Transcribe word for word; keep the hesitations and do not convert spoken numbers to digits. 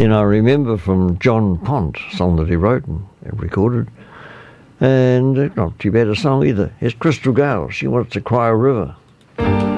then I remember from John Pont, a song that he wrote and recorded, and not too bad a song either. It's Crystal Gale. She wants to cry a river.